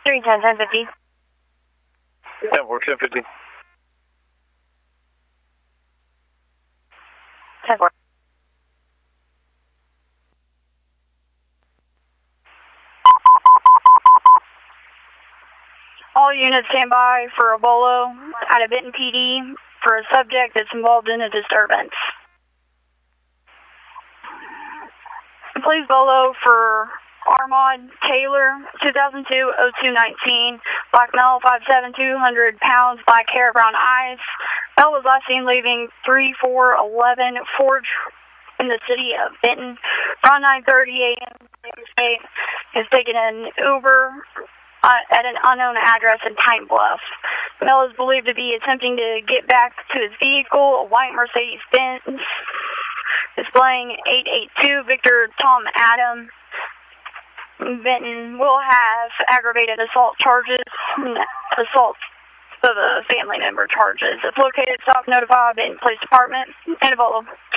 310, 1050. 10-4, 1050. 10-4. All units stand by for a bolo out of Benton PD for a subject that's involved in a disturbance. Please bolo for Armand Taylor, 2002-0219, black male, 5'7", 200 pounds, black hair, brown eyes. Male was last seen leaving 3411 Forge in the city of Benton. Around 9:30 a.m. State is taking an Uber at an unknown address in Pine Bluff. Male is believed to be attempting to get back to his vehicle, a white Mercedes-Benz, displaying 882 Victor Tom Adam. Benton will have aggravated assault charges, assault of a family member charges. If located, stop, notify Benton Police Department, and a bolo.